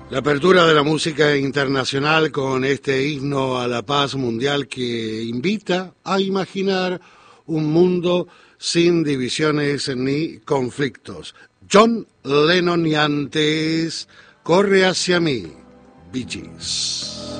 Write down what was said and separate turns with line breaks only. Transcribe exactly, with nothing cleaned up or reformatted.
La apertura de la música internacional con este himno a la paz mundial que invita a imaginar un mundo sin divisiones ni conflictos. John Lennon y antes, Corre hacia mí, Bee Gees.